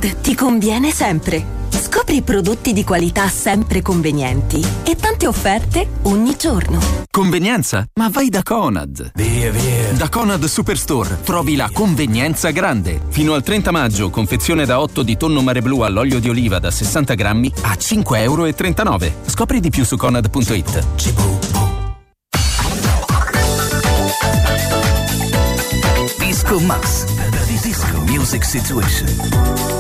Conad ti conviene sempre. Scopri prodotti di qualità sempre convenienti e tante offerte ogni giorno. Convenienza? Ma vai da Conad. Via. Da Conad Superstore trovi la convenienza grande. Fino al 30 maggio, confezione da 8 di tonno mare blu all'olio di oliva da 60 grammi a €5,39. Scopri di più su conad.it. Disco Max, the Disco Music Situation.